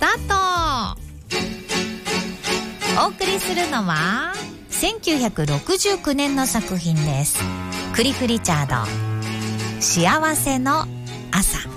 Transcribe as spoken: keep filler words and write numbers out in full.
タート。お送りするのはせんきゅうひゃくろくじゅうきゅうねんの作品です。クリフ・リチャード、幸せの朝。